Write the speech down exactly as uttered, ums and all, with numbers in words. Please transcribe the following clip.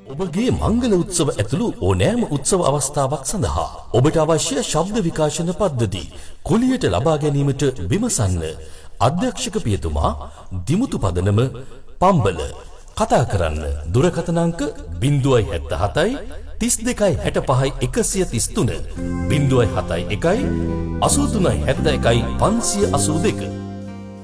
ඔබගේ මංගල උත්සව ඇතුළු ඕනෑම උත්සව අවස්ථාවක් සඳහා ඔබට අවශ්‍ය ශබ්ද විකාශන පද්ධති කුලියට ලබා ගැනීමට විමසන්න. අධ්‍යක්ෂක පියතුමා දිමුතු පදනම පම්බල. කතා කරන්න දුරකථන අංක ज़ीरो सात सात तीस දෙකයි හැට පහයි එකසිය තිස් තුන ज़ीरो सात एक असू තුනයි හැත්තෑ එකයි පන්සිය අසූ දෙක.